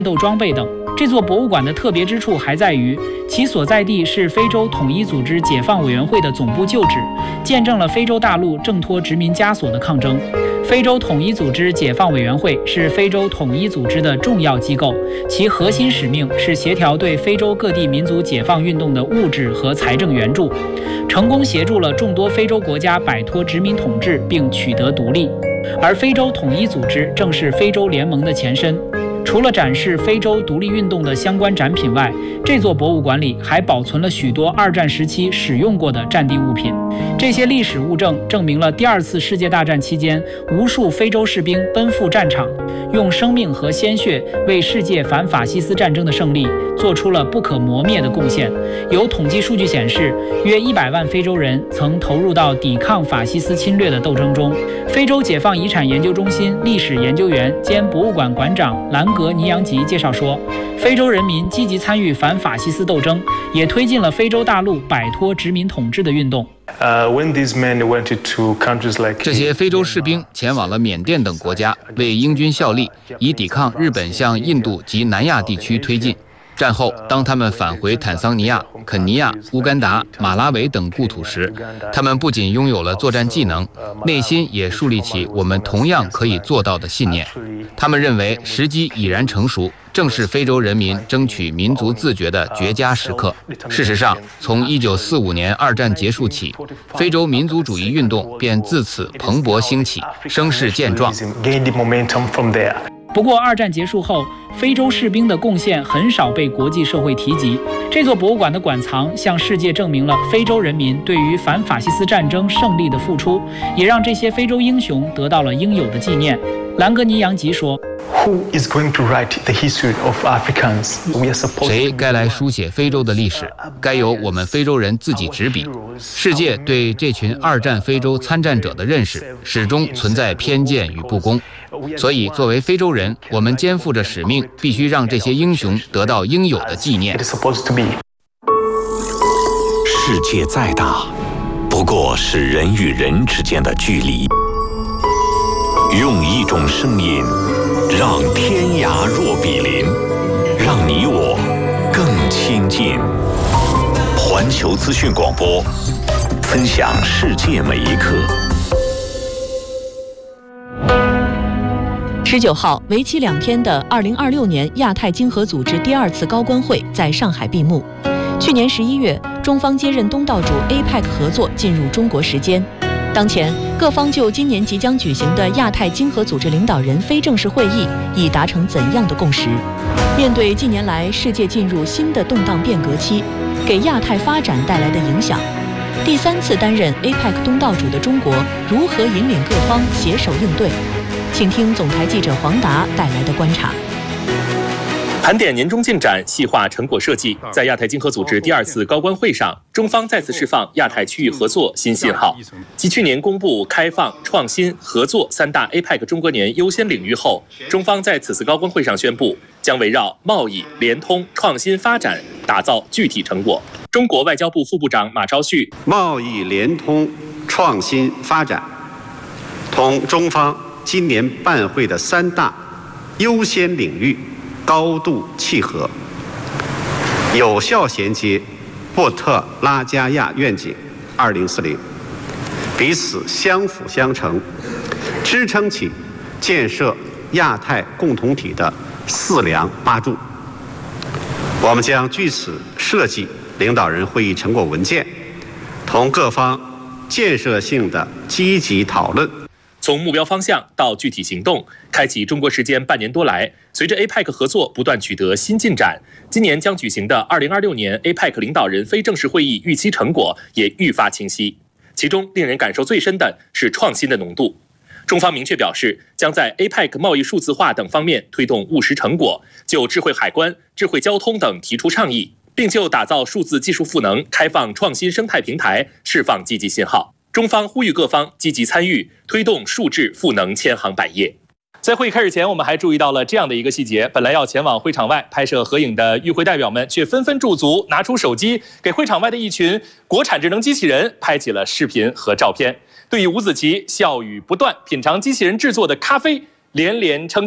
斗装备等。这座博物馆的特别之处还在于，其所在地是非洲统一组织解放委员会的总部旧址，见证了非洲大陆挣脱殖民枷锁的抗争。非洲统一组织解放委员会是非洲统一组织的重要机构，其核心使命是协调对非洲各地民族解放运动的物质和财政援助，成功协助了众多非洲国家摆脱殖民统治并取得独立。而非洲统一组织正是非洲联盟的前身。除了展示非洲独立运动的相关展品外，这座博物馆里还保存了许多二战时期使用过的战地物品。这些历史物证证明了第二次世界大战期间，无数非洲士兵奔赴战场，用生命和鲜血为世界反法西斯战争的胜利做出了不可磨灭的贡献。有统计数据显示，约100万非洲人曾投入到抵抗法西斯侵略的斗争中。非洲解放遗产研究中心历史研究员兼博物馆馆长兰格尼扬吉介绍说，非洲人民积极参与反法西斯斗争，也推进了非洲大陆摆脱殖民统治的运动。 这些非洲士兵前往了缅甸等国家，为英军效力，以抵抗日本向印度及南亚地区推进。战后，当他们返回坦桑尼亚、肯尼亚、乌干达、马拉维等故土时，他们不仅拥有了作战技能，内心也树立起我们同样可以做到的信念。他们认为时机已然成熟，正是非洲人民争取民族自决的绝佳时刻。事实上，从1945年二战结束起，非洲民族主义运动便自此蓬勃兴起，声势健壮。 不过，二战结束后，非洲士兵的贡献很少被国际社会提及。这座博物馆的馆藏向世界证明了非洲人民对于反法西斯战争胜利的付出，也让这些非洲英雄得到了应有的纪念。兰格尼扬吉说， 谁该来书写非洲的历史？该由我们非洲人自己执笔。世界对这群二战非洲参战者的认识始终存在偏见与不公，所以作为非洲人，我们肩负着使命，必须让这些英雄得到应有的纪念。 世界再大，不过是人与人之间的距离。用一种声音，让天涯若比邻，让你我更亲近。环球资讯广播，分享世界每一刻。 19号，为期2天的2026年亚太经合组织第2次高官会在上海闭幕。去年11月，中方接任东道主 APEC 合作进入中国时间。当前，各方就今年即将举行的亚太经合组织领导人非正式会议已达成怎样的共识？面对近年来世界进入新的动荡变革期，给亚太发展带来的影响，第3次担任 APEC 东道主的中国如何引领各方携手应对？请听总台记者黄达带来的观察。 盘点年终进展，细化成果设计。在亚太经合组织第2次高官会上，中方再次释放亚太区域合作新信号。继去年公布开放、创新、合作3大 APEC 中国年优先领域后，中方在此次高官会上宣布，将围绕贸易、联通、创新发展打造具体成果。中国外交部副部长马朝旭， 贸易联通、创新发展，同中方今年办会的3大优先领域高度契合，有效衔接波特拉加亚愿景2040，彼此相辅相成，支撑起建设亚太共同体的4梁8柱。我们将据此设计领导人会议成果文件，同各方建设性的积极讨论。 从目标方向到具体行动，开启中国时间半年多来，随着 APEC 合作不断取得新进展，今年将举行的2026年 APEC 领导人非正式会议预期成果也愈发清晰。其中令人感受最深的是创新的浓度。中方明确表示，将在 APEC 贸易数字化等方面推动务实成果，就智慧海关、智慧交通等提出倡议，并就打造数字技术赋能、开放创新生态平台释放积极信号。中方呼吁各方积极参与，推动数智赋能千行百业。在会议开始前，我们还注意到了这样的一个细节：本来要前往会场外拍摄合影的与会代表们，却纷纷驻足，拿出手机给会场外的一群国产智能机器人拍起了视频和照片。对于伍子棋笑语不断，品尝机器人制作的咖啡连连称赞，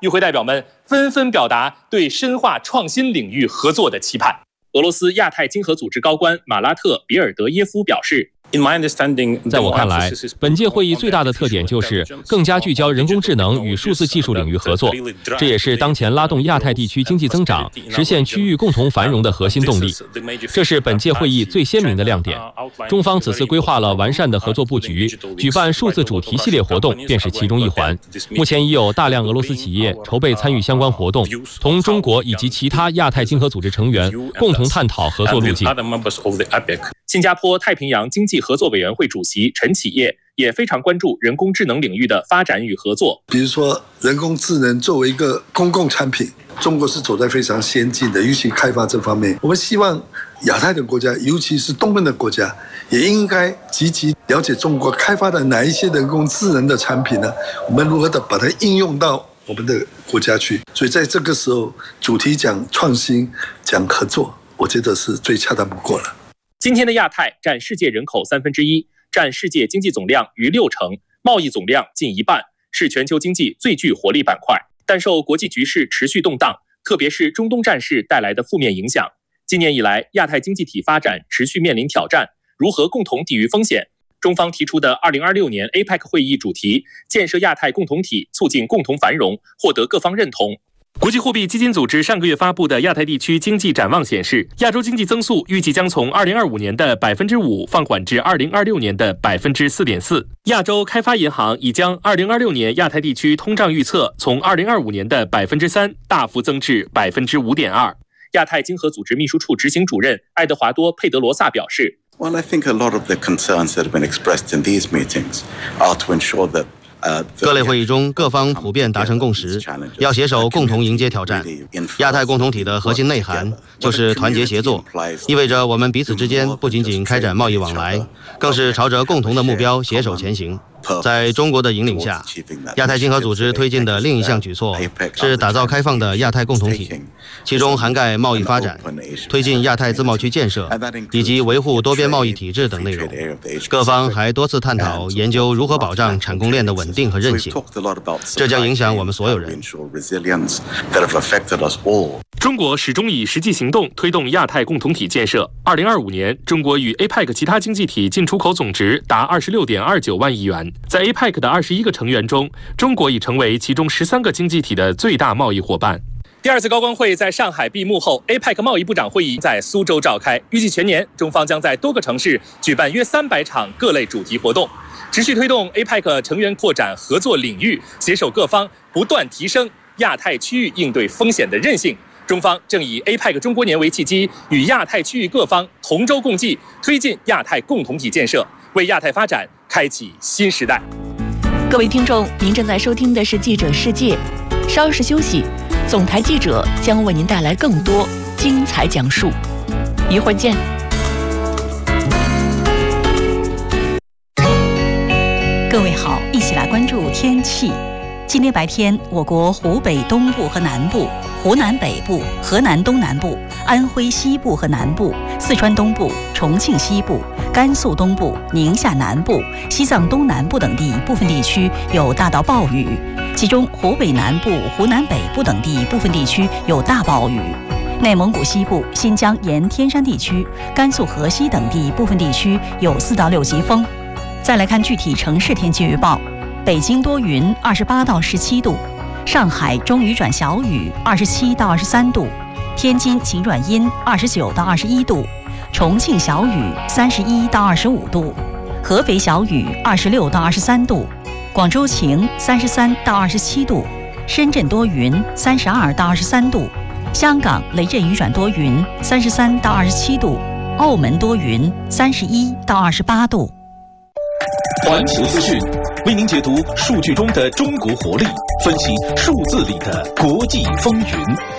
与会代表们纷纷表达对深化创新领域合作的期盼。俄罗斯亚太经合组织高官马拉特·别尔德耶夫表示， 在我看来，本届会议最大的特点就是更加聚焦人工智能与数字技术领域合作，这也是当前拉动亚太地区经济增长、实现区域共同繁荣的核心动力。这是本届会议最鲜明的亮点。中方此次规划了完善的合作布局，举办数字主题系列活动便是其中一环。目前已有大量俄罗斯企业筹备参与相关活动，同中国以及其他亚太经合组织成员共同探讨合作路径。 新加坡太平洋经济合作委员会主席陈启业也非常关注人工智能领域的发展与合作。 比如说，人工智能作为一个公共产品，中国是走在非常先进的，尤其开发这方面，我们希望亚太的国家，尤其是东盟的国家，也应该积极了解中国开发的哪一些人工智能的产品呢？我们如何的把它应用到我们的国家去？所以在这个时候，主题讲创新，讲合作，我觉得是最恰当不过了。 今天的亚太占世界人口1/3，占世界经济总量逾60%，贸易总量近1半，是全球经济最具活力板块。但受国际局势持续动荡，特别是中东战事带来的负面影响，今年以来亚太经济体发展持续面临挑战，如何共同抵御风险？中方提出的2026年 APEC 会议主题“建设亚太共同体，促进共同繁荣”获得各方认同。国际货币基金组织上个月发布的亚太地区经济展望显示，亚洲经济增速预计将从2025年的5%放缓至2026年的4.4%。亚洲开发银行已将2026年亚太地区通胀预测从2025年的3%大幅增至5.2%。亚太经合组织秘书处执行主任爱德华多·佩德罗萨表示 Well, I think a lot of the concerns that have been expressed in these meetings are to ensure that 各类会议中，各方普遍达成共识，要携手共同迎接挑战。亚太共同体的核心内涵就是团结协作，意味着我们彼此之间不仅仅开展贸易往来，更是朝着共同的目标携手前行。在中国的引领下，亚太经合组织推进的另一项举措是打造开放的亚太共同体，其中涵盖贸易发展、推进亚太自贸区建设以及维护多边贸易体制等内容。各方还多次探讨研究如何保障产供链的稳定和韧性，这将影响我们所有人。 中国始终以实际行动推动亚太共同体建设。2025年，中国与 APEC 其他经济体进出口总值达26.29万亿元。在 APEC 的21个成员中，中国已成为其中13个经济体的最大贸易伙伴。第二次高官会在上海闭幕后 ，APEC 贸易部长会议在苏州召开。预计全年，中方将在多个城市举办约300场各类主题活动，持续推动 APEC 成员扩展合作领域，携手各方不断提升亚太区域应对风险的韧性。中方正以 APEC 中国年为契机，与亚太区域各方同舟共济，推进亚太共同体建设，为亚太发展开启新时代。 各位听众，您正在收听的是《记者世界》，稍事休息，总台记者将为您带来更多精彩讲述。一会儿见。 各位好，一起来关注天气。今天白天，我国湖北东部和南部、湖南北部、河南东南部、安徽西部和南部、四川东部、重庆西部、甘肃东部、宁夏南部、西藏东南部等地部分地区有大到暴雨，其中湖北南部、湖南北部等地部分地区有大暴雨。内蒙古西部、新疆沿天山地区、甘肃河西等地部分地区有4到6级风。再来看具体城市天气预报。北京多云，28到17度；上海中雨转小雨，27到23度；天津晴转阴，29到21度；重庆小雨，31到25度；合肥小雨，26到23度；广州晴，33到27度；深圳多云，32到23度；香港雷阵雨转多云，33到27度；澳门多云，31到28度。 环球资讯为您解读数据中的中国活力，分析数字里的国际风云。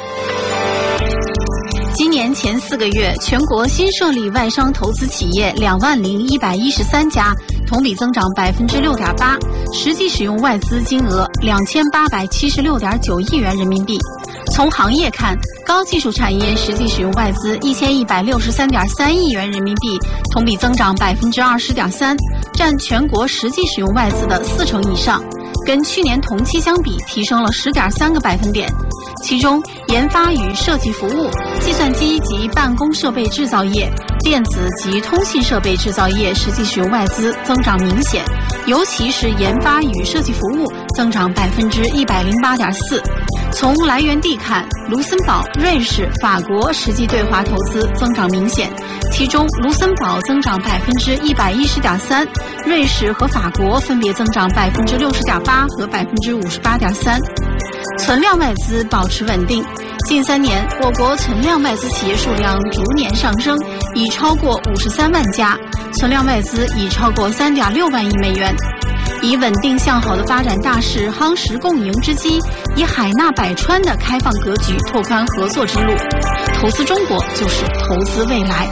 今年前4个月，全国新设立外商投资企业20113家，同比增长6.8%，实际使用外资金额2876.9亿元人民币。从行业看，高技术产业实际使用外资1163.3亿元人民币，同比增长20.3%，占全国实际使用外资的40%以上。 跟去年同期相比提升了10.3个百分点。其中，研发与设计服务、计算机及办公设备制造业、电子及通信设备制造业实际使用外资增长明显，尤其是研发与设计服务增长108.4%。从来源地看，卢森堡、瑞士、法国实际对华投资增长明显，其中卢森堡增长110.3%，瑞士和法国分别增长60.8%和58.3%。存量外资保持稳定，近3年我国存量外资企业数量逐年上升，已超过53万家，存量外资已超过3.6万亿美元。以稳定向好的发展大势夯实共赢之机，以海纳百川的开放格局拓宽合作之路。投资中国就是投资未来。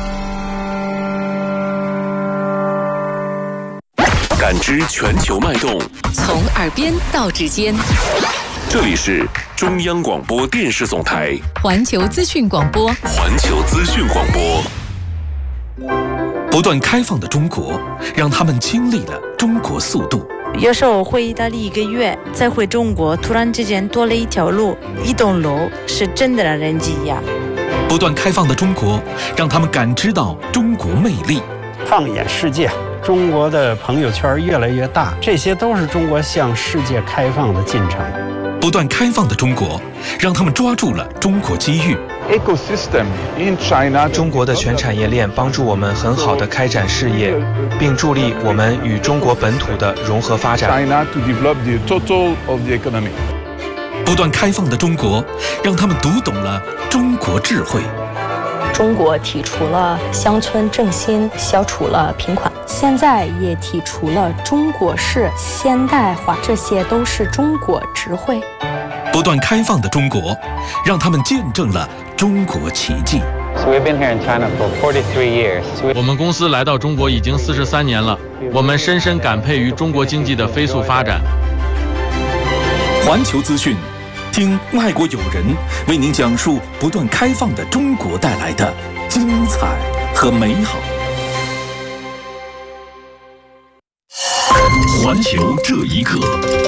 感知全球脉动， 从耳边到指尖。 这里是中央广播电视总台环球资讯广播。 环球资讯广播。不断开放的中国，让他们经历了中国速度。 有时候回意大利1个月，再回中国，突然之间多了一条路、一栋楼，是真的让人惊讶。 不断开放的中国，让他们感知到中国魅力。 放眼世界，中国的朋友圈越来越大，这些都是中国向世界开放的进程。 不断开放的中国，让他们抓住了中国机遇。 中国的全产业链帮助我们很好的开展事业，并助力我们与中国本土的融合发展。 不断开放的中国，让他们读懂了中国智慧。 中国提出了乡村振兴，消除了贫困，现在也提出了中国式现代化，这些都是中国智慧。 不断开放的中国，让他们见证了中国奇迹。 我们公司来到中国已经43年了，我们深深感佩于中国经济的飞速发展。 环球资讯，听外国友人为您讲述不断开放的中国带来的精彩和美好。环球这一刻。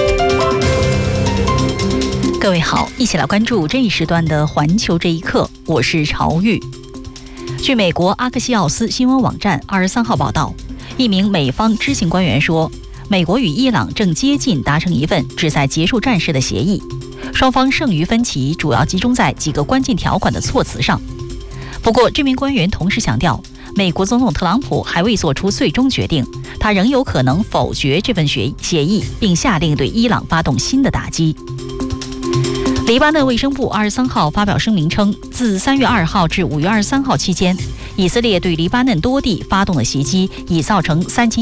各位好，一起来关注这一时段的环球这一刻，我是朝玉。据美国阿克西奥斯新闻网站23号报道，一名美方知情官员说，美国与伊朗正接近达成一份旨在结束战事的协议，双方剩余分歧主要集中在几个关键条款的措辞上。不过，这名官员同时强调，美国总统特朗普还未做出最终决定，他仍有可能否决这份协议，并下令对伊朗发动新的打击。黎巴嫩卫生部23号发表声明称，自3月2号至5月23号期间，以色列对黎巴嫩多地发动的袭击已造成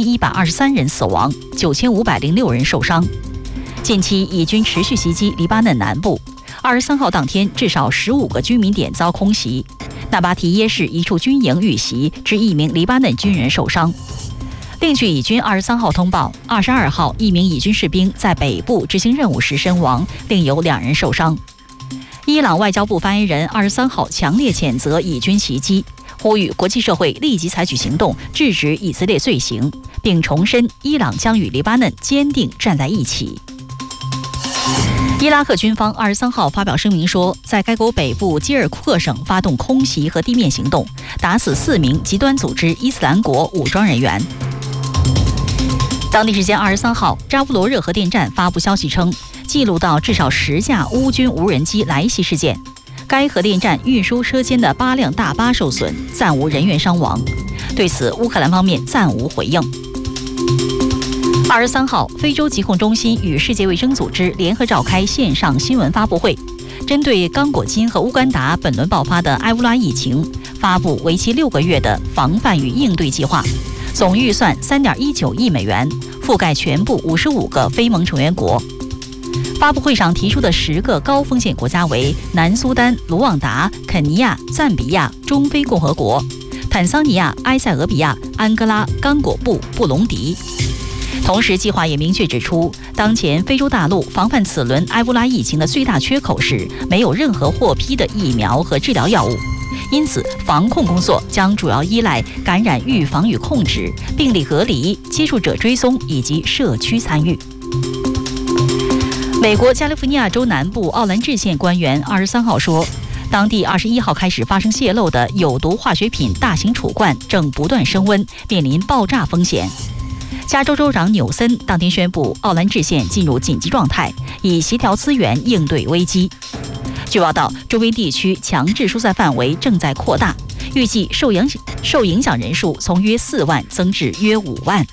3123人死亡，9506人受伤。近期以军持续袭击黎巴嫩南部，23号当天至少15个居民点遭空袭，纳巴提耶市一处军营遇袭，致1名黎巴嫩军人受伤。另据以军23号通报，22号1名以军士兵在北部执行任务时身亡，另有2人受伤。伊朗外交部发言人23号强烈谴责以军袭击，呼吁国际社会立即采取行动制止以色列罪行，并重申伊朗将与黎巴嫩坚定站在一起。伊拉克军方23号发表声明说，在该国北部基尔库克省发动空袭和地面行动，打死4名极端组织伊斯兰国武装人员。当地时间23号，扎乌罗热核电站发布消息称，记录到至少10架乌军无人机来袭事件。该核电站运输车间的8辆大巴受损，暂无人员伤亡。对此，乌克兰方面暂无回应。23号，非洲疾控中心与世界卫生组织联合召开线上新闻发布会，针对刚果金和乌干达本轮爆发的埃博拉疫情，发布为期6个月的防范与应对计划，总预算3.19亿美元，覆盖全部55个非盟成员国。发布会上提出的10个高风险国家为南苏丹、卢旺达、肯尼亚、赞比亚、中非共和国、坦桑尼亚、埃塞俄比亚、安哥拉、刚果布、布隆迪。同时，计划也明确指出，当前非洲大陆防范此轮埃博拉疫情的最大缺口是没有任何获批的疫苗和治疗药物，因此防控工作将主要依赖感染预防与控制、病例隔离、接触者追踪以及社区参与。 美国加利福尼亚州南部奥兰治县官员23号说，当地21号开始发生泄漏的有毒化学品大型储罐正不断升温，面临爆炸风险。加州州长纽森当天宣布，奥兰治县进入紧急状态，以协调资源应对危机。据报道，周边地区强制疏散范围正在扩大，预计受影响人数从约4万增至约5万。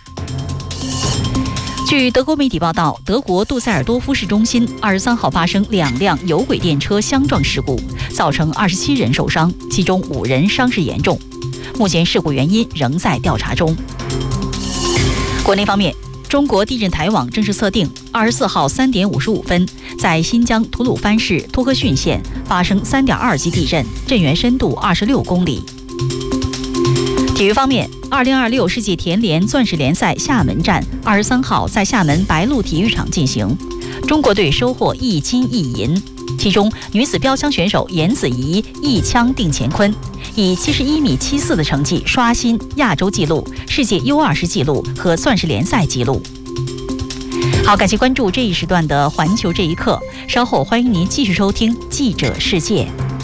据德国媒体报道，德国杜塞尔多夫市中心23号发生2辆有轨电车相撞事故，造成27人受伤，其中5人伤势严重。目前事故原因仍在调查中。国内方面，中国地震台网正式测定24号3点55分，在新疆吐鲁番市托克逊县发生3.2级地震，震源深度26公里。体育方面，2026世界田联钻石联赛厦门站23号在厦门白鹿体育场进行，中国队收获1金1银，其中女子标枪选手严子怡一枪定乾坤，以71米74的成绩刷新亚洲纪录、世界 U20 纪录和钻石联赛纪录。好，感谢关注这一时段的环球这一刻，稍后欢迎您继续收听记者世界。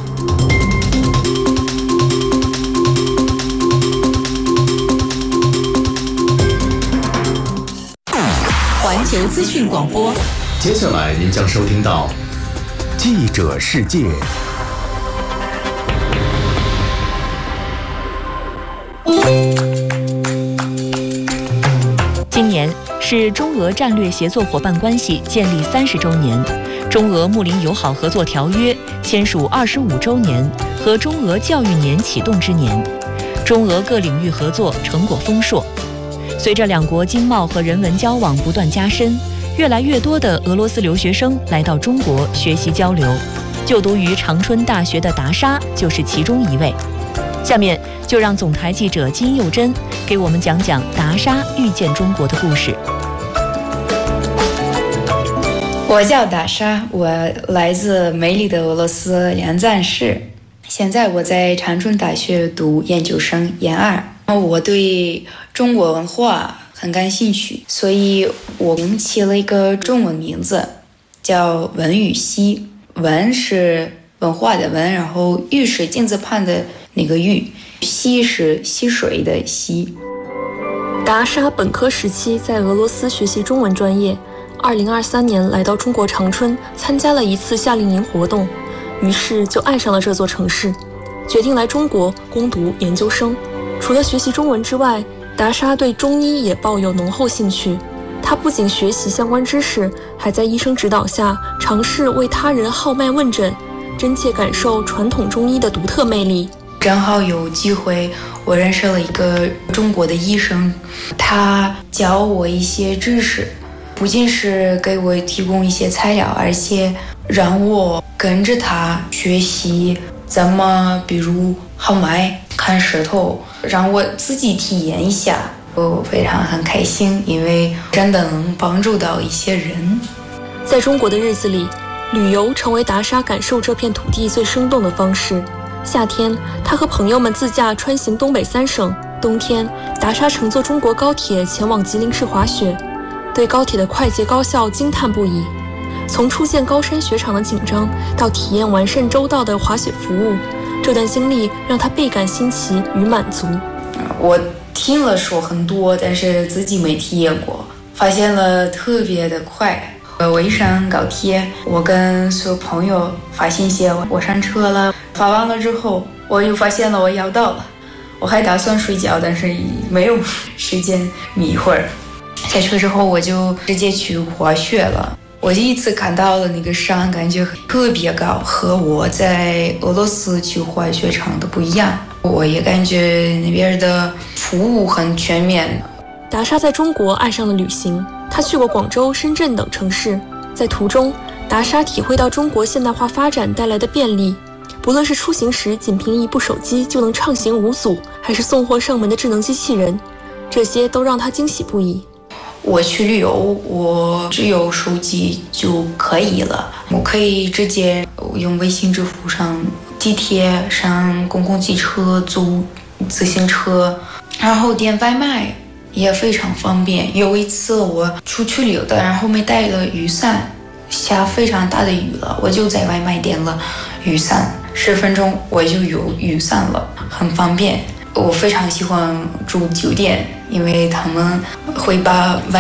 环球资讯广播， 接下来您将收听到记者世界。 今年是中俄战略协作伙伴关系建立30周年，中俄睦邻友好合作条约签署25周年和中俄教育年启动之年，中俄各领域合作成果丰硕。随着两国经贸和人文交往不断加深，越来越多的俄罗斯留学生来到中国学习交流，就读于长春大学的达莎就是其中一位。下面就让总台记者金佑珍给我们讲讲达莎遇见中国的故事。 我叫达莎，我来自美丽的俄罗斯梁赞市，现在我在长春大学读研究生研2。我对中国文化很感兴趣，所以我起了一个中文名字叫文禹锡。文是文化的文，然后禹是金字旁的那个禹，锡是溪水的溪。 达莎本科时期在俄罗斯学习中文专业，2023年来到中国长春参加了一次夏令营活动，于是就爱上了这座城市，决定来中国攻读研究生。除了学习中文之外，达莎对中医也抱有浓厚兴趣。他不仅学习相关知识，还在医生指导下尝试为他人号脉问诊，真切感受传统中医的独特魅力。 正好有机会，我认识了一个中国的医生，他教我一些知识，不仅是给我提供一些材料，而且让我跟着他学习怎么，比如号脉、看舌头，让我自己体验一下。我非常很开心，因为真的能帮助到一些人。 在中国的日子里，旅游成为达莎感受这片土地最生动的方式。夏天，他和朋友们自驾穿行东北3省；冬天，达莎乘坐中国高铁前往吉林市滑雪，对高铁的快捷高效惊叹不已。从初见高山雪场的紧张，到体验完善周到的滑雪服务，这段经历让他倍感新奇与满足。 我听了说很多，但是自己没体验过，发现了特别的快。我一上高铁，我跟所有朋友发信息，我上车了，发完了之后，我又发现了我要到了，我还打算睡觉，但是没有时间眯一会儿。下车之后，我就直接去滑雪了。我第一次看到了那个山，感觉特别高，和我在俄罗斯去滑雪场的不一样。我也感觉那边的服务很全面。 达莎在中国爱上了旅行，他去过广州、深圳等城市，在途中，达莎体会到中国现代化发展带来的便利，不论是出行时仅凭一部手机就能畅行无阻，还是送货上门的智能机器人，这些都让他惊喜不已。 我去旅游，我只有手机就可以了，我可以直接用微信支付上地铁、上公共汽车、租自行车，然后点外卖也非常方便。有一次我出去旅游的，然后没带了雨伞， 下非常大的雨了，我就在外卖点了雨伞，10分钟我就有雨伞了，很方便。我非常喜欢住酒店，因为他们会把